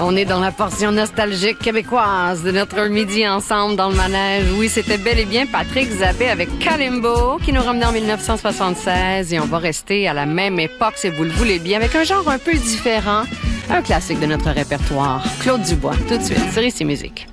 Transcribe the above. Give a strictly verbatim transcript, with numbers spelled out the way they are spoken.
On est dans la portion nostalgique québécoise de notre midi ensemble dans le manège. Oui, c'était bel et bien Patrick Zappé avec Kalimbo qui nous ramenait en dix-neuf cent soixante-seize et on va rester à la même époque, si vous le voulez bien, avec un genre un peu différent, un classique de notre répertoire. Claude Dubois, tout de suite, sur Ici Musique.